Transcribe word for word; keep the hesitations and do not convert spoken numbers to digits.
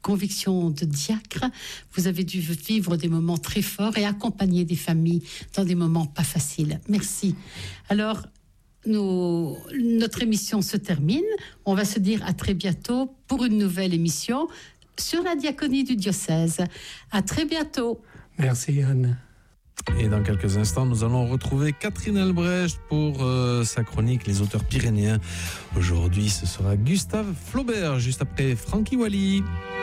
conviction de diacre, vous avez dû vivre des moments très forts et accompagner des familles dans des moments pas faciles. Merci. Alors, nous, notre émission se termine. On va se dire à très bientôt pour une nouvelle émission sur la diaconie du diocèse. À très bientôt. Merci Anne. Et dans quelques instants, nous allons retrouver Catherine Albrecht pour euh, sa chronique Les auteurs pyrénéens. Aujourd'hui, ce sera Gustave Flaubert, juste après Frankie Walli.